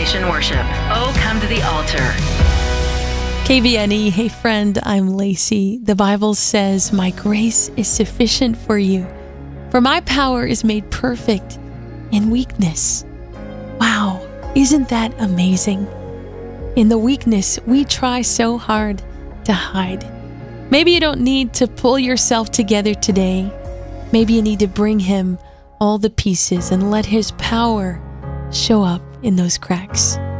Transformation Worship. Oh, come to the altar. KVNE, hey friend, I'm Lacey. The Bible says, "My grace is sufficient for you, for my power is made perfect in weakness." Wow, isn't that amazing? In the weakness, we try so hard to hide. Maybe you don't need to pull yourself together today. Maybe you need to bring Him all the pieces and let His power show up in those cracks.